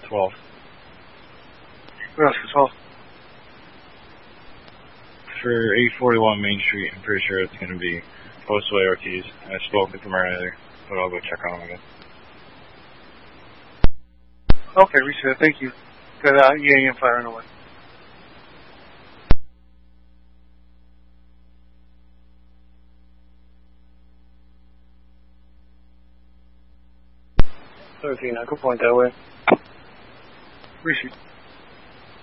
12. What else is 12? For 841 Main Street, I'm pretty sure it's going to be Postway Ortiz. I spoke with him earlier, but I'll go check on him again. Okay, reset. Thank you. Got EAM firing away. I could point that way. Appreciate it.